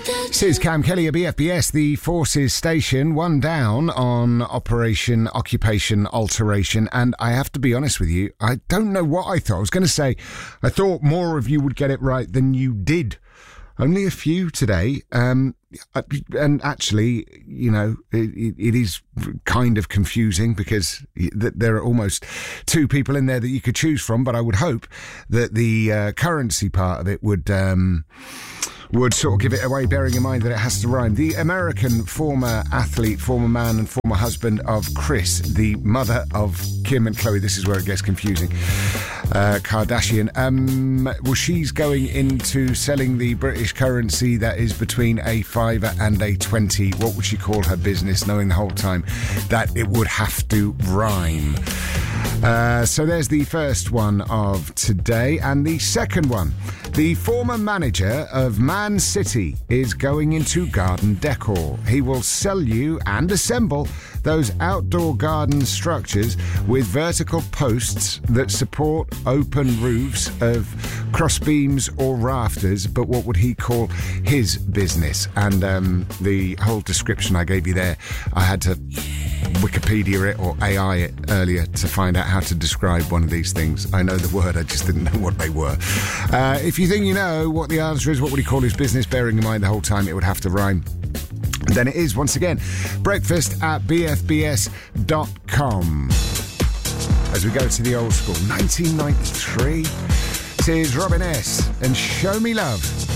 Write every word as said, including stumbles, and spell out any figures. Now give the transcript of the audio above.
This is Cam Kelly at B F B S, the Forces Station, one down on Operation Occupation Alteration. And I have to be honest with you, I don't know what I thought. I was going to say, I thought more of you would get it right than you did. Only a few today. Um, and actually, you know, it, it is kind of confusing because there are almost two people in there that you could choose from. But I would hope that the uh, currency part of it would... Um, would sort of give it away, bearing in mind that it has to rhyme. The American former athlete, former man and former husband of Kris, the mother of Kim and Khloe, this is where it gets confusing, uh, Kardashian. Um, well, she's going into selling the British currency that is between a fiver and a twenty. What would she call her business, knowing the whole time that it would have to rhyme? Uh, so there's the first one of today. And the second one, the former manager of Man City is going into garden decor. He will sell you and assemble those outdoor garden structures with vertical posts that support open roofs of crossbeams or rafters, but what would he call his business? And um, the whole description I gave you there, I had to Wikipedia it or A I it earlier to find out how to describe one of these things. I know the word, I just didn't know what they were. Uh, if you think you know what the answer is, what would he call his business, bearing in mind the whole time it would have to rhyme, then it is, once again, breakfast at b f b s dot com. As we go to the old school, nineteen ninety-three, this is Robin S. and Show Me Love.